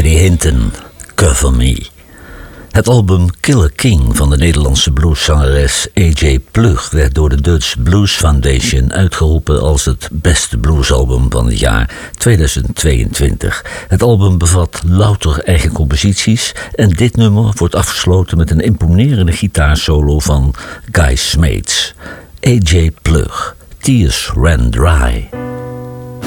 Eddie Hinton, Cover Me. Het album Killer King van de Nederlandse blueszangeres A.J. Plug werd door de Dutch Blues Foundation uitgeroepen als het beste bluesalbum van het jaar 2022. Het album bevat louter eigen composities en dit nummer wordt afgesloten met een imponerende gitaarsolo van Guy Smeets. A.J. Plug, Tears Ran Dry.